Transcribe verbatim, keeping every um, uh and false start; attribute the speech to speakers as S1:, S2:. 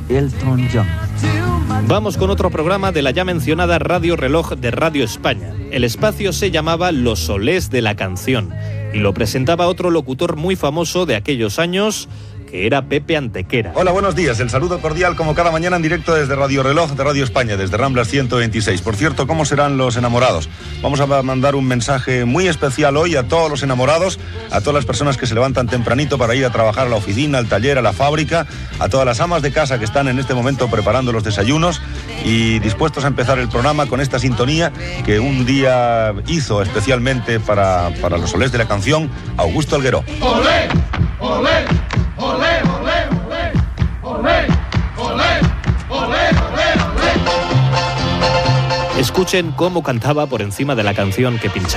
S1: Elton John.
S2: Vamos con otro programa de la ya mencionada Radio Reloj de Radio España. El espacio se llamaba Los Solés de la Canción y lo presentaba otro locutor muy famoso de aquellos años, que era Pepe Antequera.
S3: Hola, buenos días. El saludo cordial como cada mañana en directo desde Radio Reloj de Radio España, desde Ramblas ciento veintiséis. Por cierto, ¿cómo serán los enamorados? Vamos a mandar un mensaje muy especial hoy a todos los enamorados, a todas las personas que se levantan tempranito para ir a trabajar a la oficina, al taller, a la fábrica, a todas las amas de casa que están en este momento preparando los desayunos y dispuestos a empezar el programa con esta sintonía que un día hizo especialmente para, para los solés de la canción Augusto Algueró.
S4: ¡Olé! ¡Olé! ¡Olé, olé, olé! ¡Olé, olé, olé, olé, olé!
S2: Escuchen cómo cantaba por encima de la canción que pinchaba.